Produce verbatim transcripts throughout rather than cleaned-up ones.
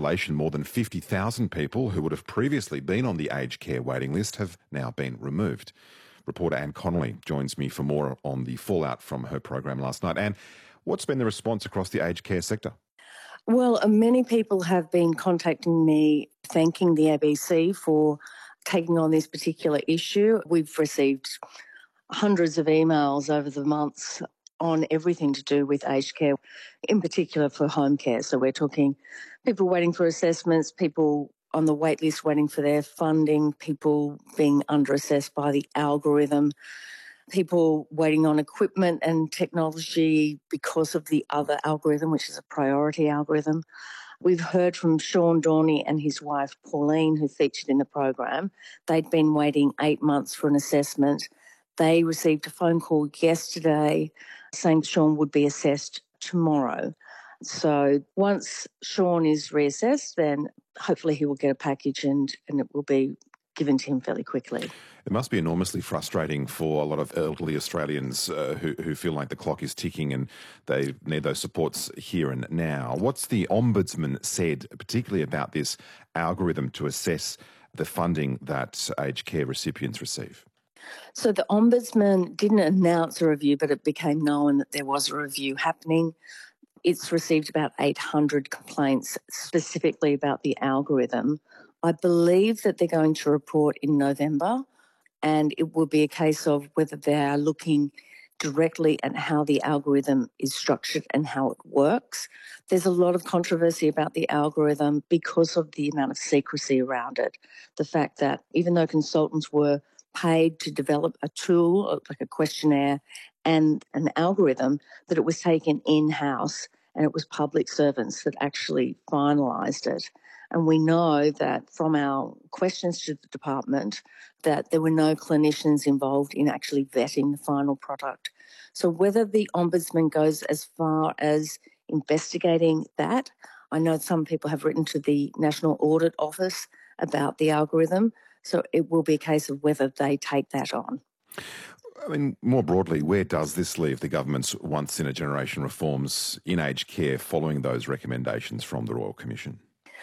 revelation, more than fifty thousand people who would have previously been on the aged care waiting list have now been removed. Reporter Anne Connolly joins me for more on the fallout from her program last night. Anne, what's been the response across the aged care sector? Well, uh, many people have been contacting me thanking the A B C for taking on this particular issue. We've received hundreds of emails over the months on everything to do with aged care, in particular for home care. So we're talking people waiting for assessments, people on the wait list waiting for their funding, people being under-assessed by the algorithm, people waiting on equipment and technology because of the other algorithm, which is a priority algorithm. We've heard from Sean Dorney and his wife Pauline, who featured in the program. They'd been waiting eight months for an assessment. They received a phone call yesterday saying Sean would be assessed tomorrow. So once Sean is reassessed, then hopefully he will get a package and, and it will be given to him fairly quickly. It must be enormously frustrating for a lot of elderly Australians uh, who, who feel like the clock is ticking and they need those supports here and now. What's the Ombudsman said, particularly about this algorithm to assess the funding that aged care recipients receive? So the Ombudsman didn't announce a review, but it became known that there was a review happening. It's received about eight hundred complaints specifically about the algorithm. I believe that they're going to report in November, and it will be a case of whether they are looking directly at how the algorithm is structured and how it works. There's a lot of controversy about the algorithm because of the amount of secrecy around it. The fact that even though consultants were paid to develop a tool, like a questionnaire and an algorithm, that it was taken in-house and it was public servants that actually finalised it. And we know that from our questions to the department that there were no clinicians involved in actually vetting the final product. So whether the Ombudsman goes as far as investigating that, I know some people have written to the National Audit Office about the algorithm, so it will be a case of whether they take that on. I mean, more broadly, where does this leave the government's once-in-a-generation reforms in aged care following those recommendations from the Royal Commission?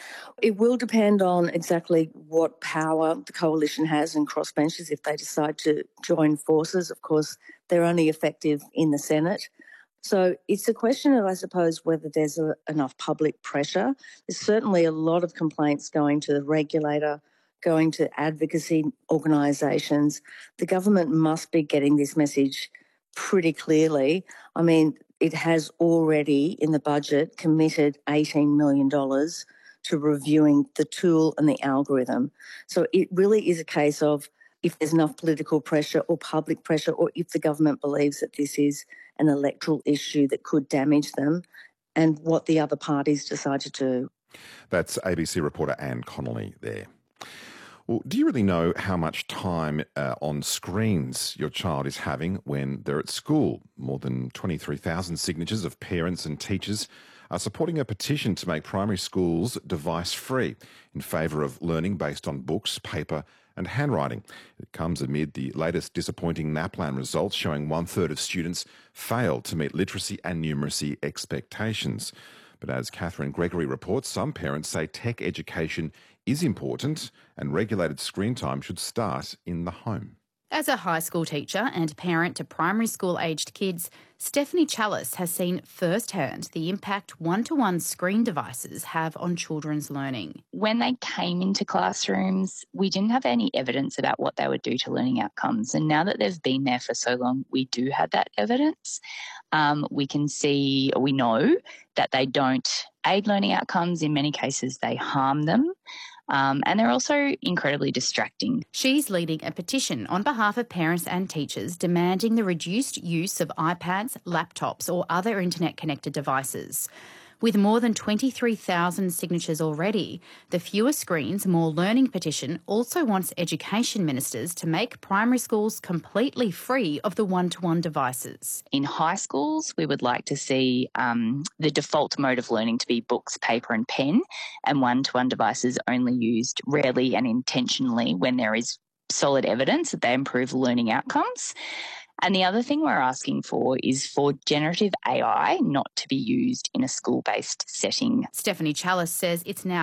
It will depend on exactly what power the coalition has and crossbenchers if they decide to join forces. Of course, they're only effective in the Senate. So it's a question of, I suppose, whether there's a, enough public pressure. There's certainly a lot of complaints going to the regulator, going to advocacy organisations. The government must be getting this message pretty clearly. I mean, it has already in the budget committed eighteen million dollars to reviewing the tool and the algorithm. So it really is a case of if there's enough political pressure or public pressure, or if the government believes that this is an electoral issue that could damage them, and what the other parties decide to do. That's A B C reporter Anne Connolly there. Well, do you really know how much time uh, on screens your child is having when they're at school? More than twenty-three thousand signatures of parents and teachers are supporting a petition to make primary schools device-free in favour of learning based on books, paper and handwriting. It comes amid the latest disappointing NAPLAN results showing one-third of students failed to meet literacy and numeracy expectations. But as Catherine Gregory reports, some parents say tech education is important and regulated screen time should start in the home. As a high school teacher and parent to primary school-aged kids, Stephanie Chalice has seen firsthand the impact one-to-one screen devices have on children's learning. When they came into classrooms, we didn't have any evidence about what they would do to learning outcomes. And now that they've been there for so long, we do have that evidence. Um, we can see, we know that they don't aid learning outcomes. In many cases, they harm them. Um, and they're also incredibly distracting. She's leading a petition on behalf of parents and teachers demanding the reduced use of iPads, laptops or other internet-connected devices. With more than twenty-three thousand signatures already, the Fewer Screens, More Learning petition also wants education ministers to make primary schools completely free of the one-to-one devices. In high schools, we would like to see um, the default mode of learning to be books, paper and pen, and one-to-one devices only used rarely and intentionally when there is solid evidence that they improve learning outcomes. And the other thing we're asking for is for generative A I not to be used in a school-based setting. Stephanie Chalice says it's now